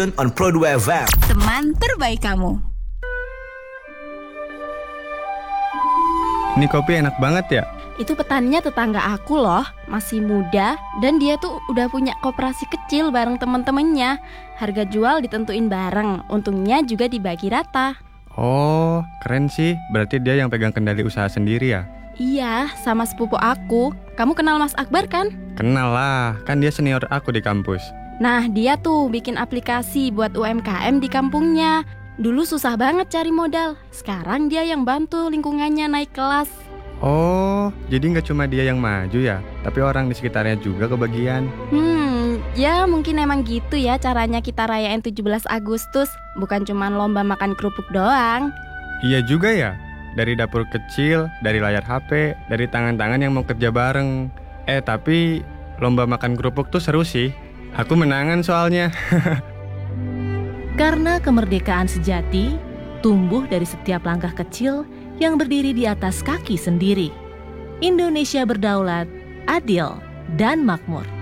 on Pro 2 FM. Teman terbaik kamu. Ini kopi enak banget ya? Itu petaninya tetangga aku loh, masih muda dan dia tuh udah punya koperasi kecil bareng temen-temennya. Harga jual ditentuin bareng, untungnya juga dibagi rata. Oh, keren sih. Berarti dia yang pegang kendali usaha sendiri ya? Iya, sama sepupu aku. Kamu kenal Mas Akbar kan? Kenal lah, kan dia senior aku di kampus. Nah, dia tuh bikin aplikasi buat UMKM di kampungnya. Dulu susah banget cari modal, sekarang dia yang bantu lingkungannya naik kelas. Oh, jadi nggak cuma dia yang maju ya, tapi orang di sekitarnya juga kebagian. Ya mungkin emang gitu ya caranya kita rayain 17 Agustus. Bukan cuma lomba makan kerupuk doang. Iya juga ya, dari dapur kecil, dari layar HP, dari tangan-tangan yang mau kerja bareng. Tapi lomba makan kerupuk tuh seru sih. Aku menangan soalnya. Karena kemerdekaan sejati tumbuh dari setiap langkah kecil yang berdiri di atas kaki sendiri. Indonesia berdaulat, adil, dan makmur.